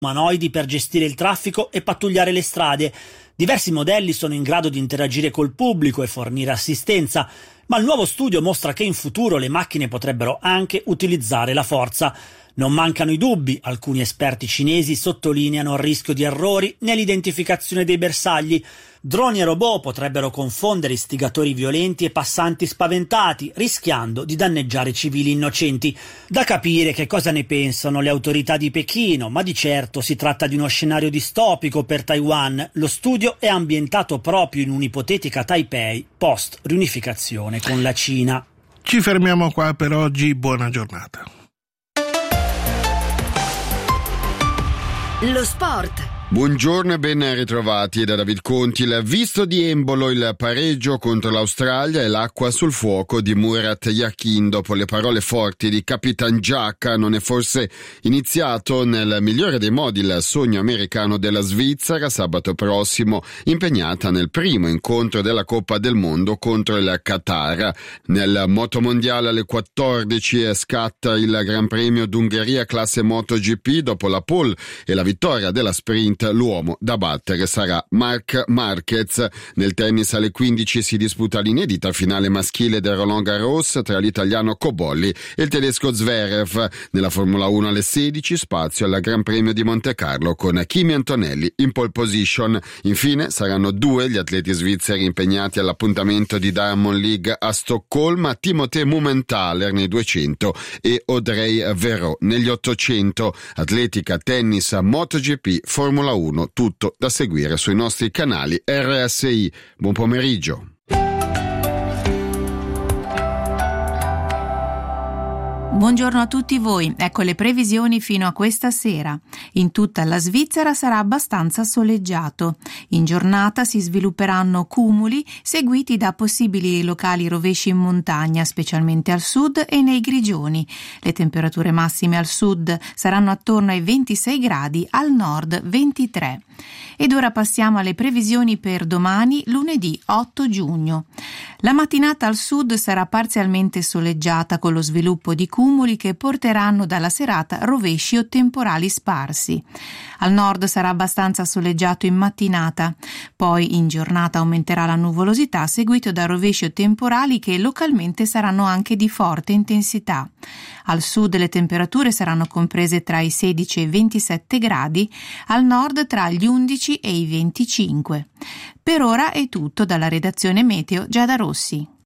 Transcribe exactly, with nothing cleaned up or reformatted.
umanoidi per gestire il traffico e pattugliare le strade. Diversi modelli sono in grado di interagire col pubblico e fornire assistenza, ma il nuovo studio mostra che in futuro le macchine potrebbero anche utilizzare la forza. Non mancano i dubbi, alcuni esperti cinesi sottolineano il rischio di errori nell'identificazione dei bersagli. Droni e robot potrebbero confondere istigatori violenti e passanti spaventati, rischiando di danneggiare civili innocenti. Da capire che cosa ne pensano le autorità di Pechino, ma di certo si tratta di uno scenario distopico per Taiwan. Lo studio è ambientato proprio in un'ipotetica Taipei post-riunificazione con la Cina. Ci fermiamo qua per oggi, buona giornata. Lo sport. Buongiorno e ben ritrovati da David Conti. Il visto di Embolo, il pareggio contro l'Australia e l'acqua sul fuoco di Murat Yakin. Dopo le parole forti di Capitan Giacca, non è forse iniziato nel migliore dei modi il sogno americano della Svizzera sabato prossimo, impegnata nel primo incontro della Coppa del Mondo contro il Qatar. Nel motomondiale alle quattordici scatta il Gran Premio d'Ungheria classe MotoGP. Dopo la pole e la vittoria della sprint, l'uomo da battere sarà Marc Marquez. Nel tennis alle quindici si disputa l'inedita finale maschile del Roland Garros tra l'italiano Cobolli e il tedesco Zverev. Nella Formula uno alle sedici spazio al Gran Premio di Monte Carlo con Kimi Antonelli in pole position. Infine saranno due gli atleti svizzeri impegnati all'appuntamento di Diamond League a Stoccolma: Timothée Mumenthaler nei duecento e Audrey Verreau negli ottocento. Atletica, tennis, MotoGP, Formula uno, tutto da seguire sui nostri canali R S I. Buon pomeriggio. Buongiorno a tutti voi, ecco le previsioni fino a questa sera. In tutta la Svizzera sarà abbastanza soleggiato. In giornata si svilupperanno cumuli seguiti da possibili locali rovesci in montagna, specialmente al sud e nei grigioni. Le temperature massime al sud saranno attorno ai ventisei gradi, al nord ventitré. Ed ora passiamo alle previsioni per domani, lunedì otto giugno. La mattinata al sud sarà parzialmente soleggiata con lo sviluppo di cumuli che porteranno dalla serata rovesci o temporali sparsi. Al nord sarà abbastanza soleggiato in mattinata, poi in giornata aumenterà la nuvolosità seguito da rovesci o temporali che localmente saranno anche di forte intensità. Al sud le temperature saranno comprese tra i sedici e i ventisette gradi, al nord tra gli undici e i venticinque. Per ora è tutto dalla redazione Meteo Giada Rossi.